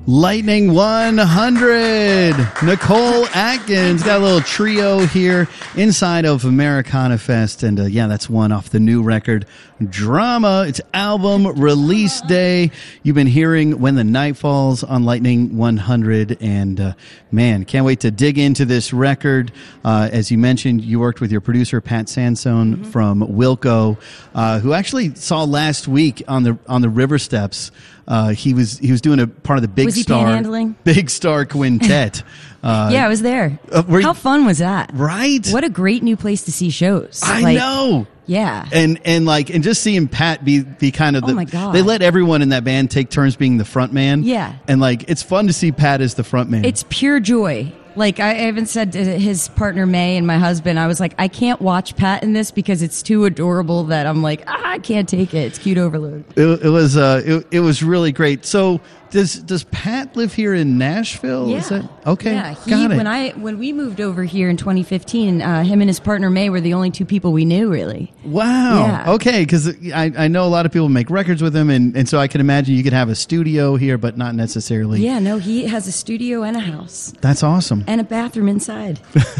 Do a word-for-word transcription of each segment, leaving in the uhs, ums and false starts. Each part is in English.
Lightning one hundred. Nicole Atkins got a little trio here inside of Americana Fest. And uh, yeah, that's one off the new record, Drama. It's album release day. You've been hearing When the Night Falls on Lightning one hundred. And uh, man, can't wait to dig into this record. Uh, as you mentioned, you worked with your producer, Pat Sansone mm-hmm. from Wilco, uh, who actually saw last week on the on the River Steps. Uh, he was he was doing a part of the Big was he Star panhandling? Big Star Quintet. Uh, yeah, I was there. Uh, How fun was that? Right? What a great new place to see shows. I like, know. Yeah. And and like and just seeing Pat be be kind of the oh my God. They let everyone in that band take turns being the front man. Yeah. And like it's fun to see Pat as the front man. It's pure joy. Like, I even said to his partner, May, and my husband, I was like, I can't watch Pat in this because it's too adorable that I'm like, ah, I can't take it. It's cute overload. It, it was uh, it, it was really great. So does does Pat live here in Nashville? Yeah. Is that, okay, yeah. He, got it. When, I, when we moved over here in twenty fifteen, uh, him and his partner, May, were the only two people we knew, really. Wow. Yeah. Okay, because I, I know a lot of people make records with him, and, and so I can imagine you could have a studio here, but not necessarily. Yeah, no, he has a studio and a house. That's awesome. And a bathroom inside.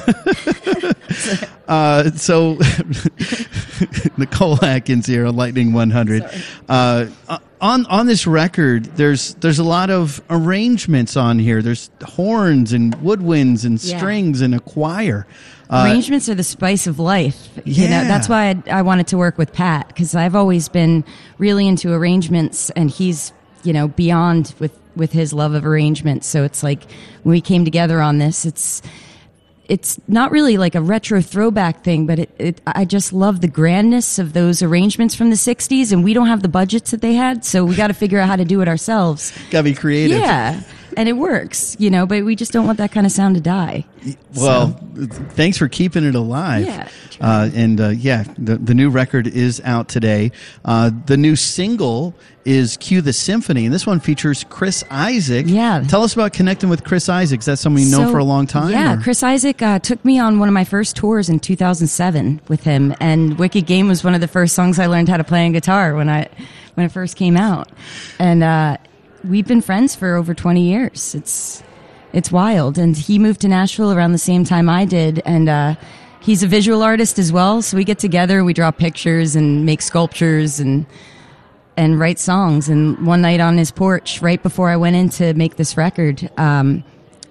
uh, so, Nicole Atkins here on Lightning one hundred. Uh, on on this record, there's there's a lot of arrangements on here. There's horns and woodwinds and Yeah. strings and a choir. Uh, Arrangements are the spice of life. You Yeah. know, that's why I, I wanted to work with Pat, because I've always been really into arrangements, and he's, you know, beyond with, with his love of arrangements. So it's like when we came together on this, it's it's not really like a retro throwback thing, but it, it I just love the grandness of those arrangements from the sixties, and we don't have the budgets that they had, so we got to figure out how to do it ourselves. Gotta be creative. Yeah. And it works, you know, but we just don't want that kind of sound to die. Well, So. thanks for keeping it alive. Yeah. Uh, and uh, yeah, the, the new record is out today. Uh, the new single is Cue the Symphony, and this one features Chris Isaak. Yeah. Tell us about connecting with Chris Isaak. Is that someone you know So, for a long time? Yeah, or? Chris Isaak uh, took me on one of my first tours in two thousand seven with him, and Wicked Game was one of the first songs I learned how to play on guitar when I when it first came out. And uh, we've been friends for over twenty years. It's it's wild. And he moved to Nashville around the same time I did, and uh, he's a visual artist as well. So we get together, we draw pictures and make sculptures and and write songs. And one night on his porch, right before I went in to make this record, um,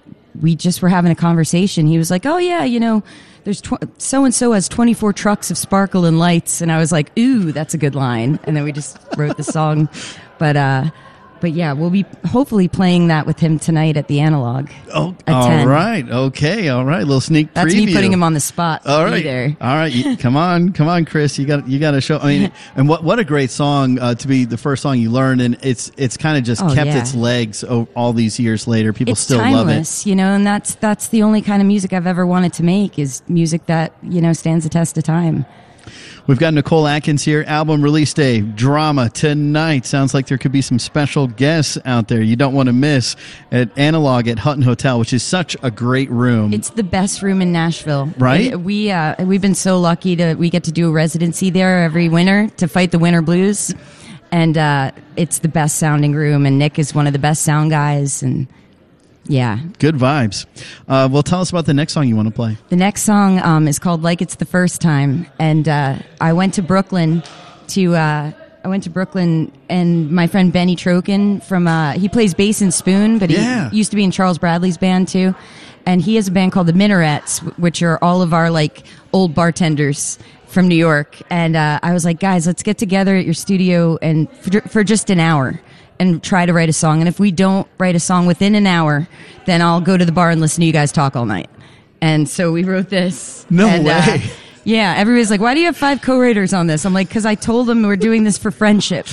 we just were having a conversation. He was like, oh yeah, you know, there's tw- so-and-so has twenty-four trucks of sparkle and lights. And I was like, ooh, that's a good line. And then we just wrote the song. But, uh, But yeah, we'll be hopefully playing that with him tonight at the Analog. Oh, at all ten. right. Okay. All right. Little sneak preview. That's me putting him on the spot. All right. Either. All right. You, come on. Come on, Chris. You got you got to show. I mean, and what what a great song uh, to be the first song you learned, and it's it's kind of just Oh, kept yeah. its legs o- all these years later. People It's still timeless, love it. you know, and that's that's the only kind of music I've ever wanted to make, is music that, you know, stands the test of time. We've got Nicole Atkins here. Album release day, Drama tonight. Sounds like there could be some special guests out there you don't want to miss at Analog at Hutton Hotel, which is such a great room. It's the best room in Nashville. Right? It- we uh, we've been so lucky to we get to do a residency there every winter to fight the winter blues, and uh, it's the best sounding room. And Nick is one of the best sound guys, and yeah. Good vibes. Uh, well, tell us about the next song you want to play. The next song um, is called Like It's the First Time, and uh, I went to Brooklyn to uh, I went to Brooklyn, and my friend Benny Trokin from uh, he plays bass in Spoon, but he Yeah. used to be in Charles Bradley's band too, and he has a band called the Minarets, which are all of our like old bartenders from New York. And uh, I was like, guys, let's get together at your studio and for, for just an hour and try to write a song. And if we don't write a song within an hour, then I'll go to the bar and listen to you guys talk all night. And so we wrote this. No and, way. Uh, yeah, everybody's like, why do you have five co-writers on this? I'm like, because I told them we're doing this for friendship.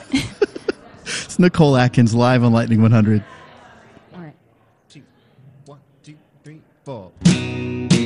It's Nicole Atkins live on Lightning one hundred. All right. Two, one, two, three, four.